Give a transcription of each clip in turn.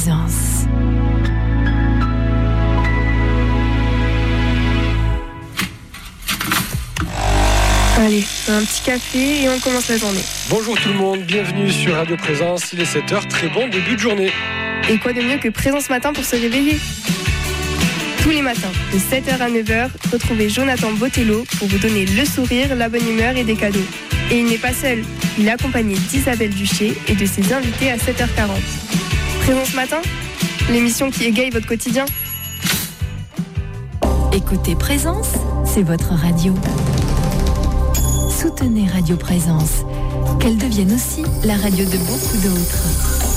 Présence. Allez, un petit café et on commence la journée. Bonjour tout le monde, bienvenue sur Radio Présence, il est 7h, très bon début de journée. Et quoi de mieux que Présence Matin pour se réveiller ? Tous les matins, de 7h à 9h, retrouvez Jonathan Botello pour vous donner le sourire, la bonne humeur et des cadeaux. Et il n'est pas seul, il est accompagné d'Isabelle Duché et de ses invités à 7h40. Présence Matin, l'émission qui égaye votre quotidien. Écoutez Présence, c'est votre radio. Soutenez Radio Présence, qu'elle devienne aussi la radio de beaucoup d'autres.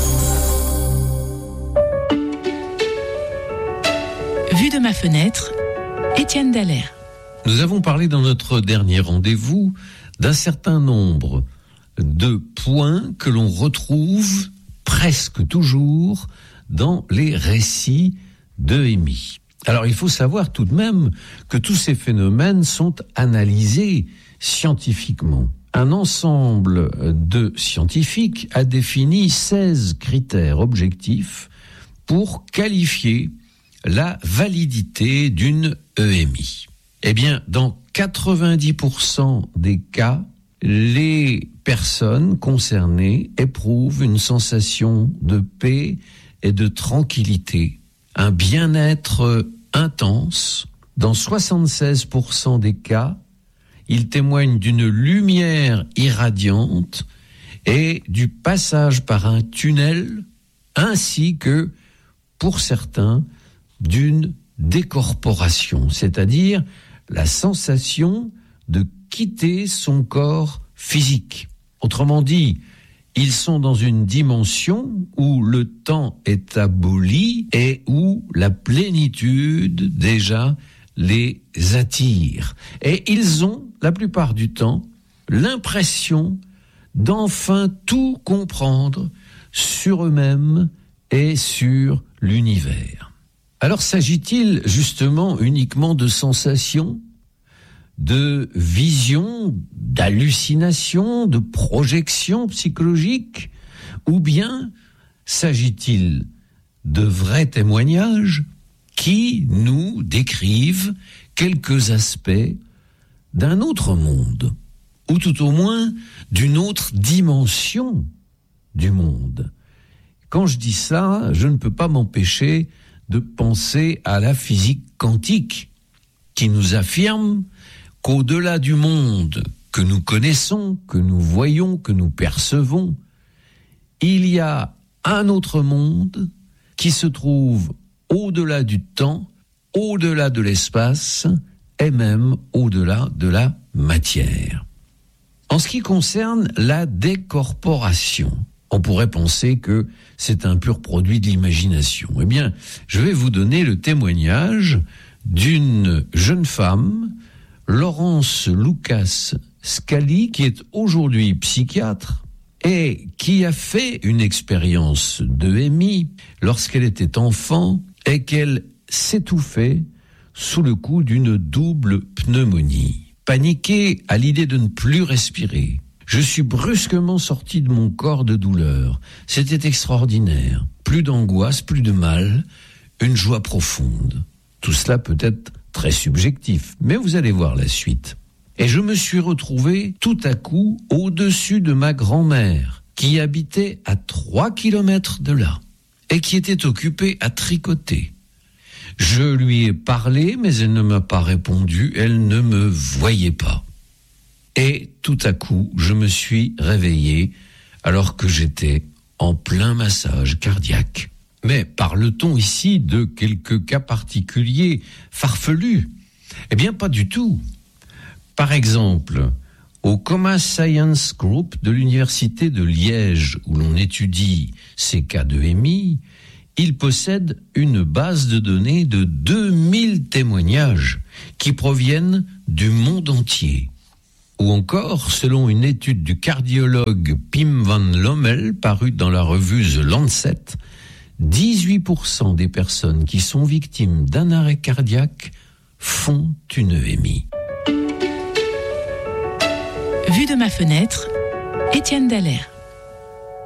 Vue de ma fenêtre, Étienne Dallaire. Nous avons parlé dans notre dernier rendez-vous d'un certain nombre de points que l'on retrouve presque toujours dans les récits de Amy. Alors il faut savoir tout de même que tous ces phénomènes sont analysés scientifiquement. Un ensemble de scientifiques a défini 16 critères objectifs pour qualifier la validité d'une EMI. Eh bien, dans 90% des cas, les personnes concernées éprouvent une sensation de paix et de tranquillité, un bien-être intense. Dans 76% des cas, ils témoignent d'une lumière irradiante et du passage par un tunnel, ainsi que, pour certains, d'une décorporation, c'est-à-dire la sensation de quitter son corps physique. Autrement dit, ils sont dans une dimension où le temps est aboli et où la plénitude déjà les attire. Et ils ont, la plupart du temps, l'impression d'enfin tout comprendre sur eux-mêmes et sur l'univers. Alors s'agit-il justement uniquement de sensations, de visions, d'hallucinations, de projections psychologiques, ou bien s'agit-il de vrais témoignages qui nous décrivent quelques aspects d'un autre monde, ou tout au moins d'une autre dimension du monde? Quand je dis ça, je ne peux pas m'empêcher de penser à la physique quantique, qui nous affirme qu'au-delà du monde que nous connaissons, que nous voyons, que nous percevons, il y a un autre monde qui se trouve au-delà du temps, au-delà de l'espace et même au-delà de la matière. En ce qui concerne la décorporation, on pourrait penser que c'est un pur produit de l'imagination. Eh bien, je vais vous donner le témoignage d'une jeune femme, Laurence Lucas Scali, qui est aujourd'hui psychiatre et qui a fait une expérience de EMI lorsqu'elle était enfant et qu'elle s'étouffait sous le coup d'une double pneumonie. Paniquée à l'idée de ne plus respirer, je suis brusquement sorti de mon corps de douleur. C'était extraordinaire. Plus d'angoisse, plus de mal, une joie profonde. Tout cela peut être très subjectif, mais vous allez voir la suite. Et je me suis retrouvé tout à coup au-dessus de ma grand-mère, qui habitait à 3 kilomètres de là, et qui était occupée à tricoter. Je lui ai parlé, mais elle ne m'a pas répondu, elle ne me voyait pas. Et tout à coup, je me suis réveillé alors que j'étais en plein massage cardiaque. Mais parle-t-on ici de quelques cas particuliers, farfelus ? Eh bien, pas du tout. Par exemple, au Coma Science Group de l'Université de Liège, où l'on étudie ces cas de EMI, il possède une base de données de 2000 témoignages qui proviennent du monde entier. Ou encore, selon une étude du cardiologue Pim van Lommel parue dans la revue The Lancet, 18% des personnes qui sont victimes d'un arrêt cardiaque font une EMI. Vue de ma fenêtre, Étienne Dallaire.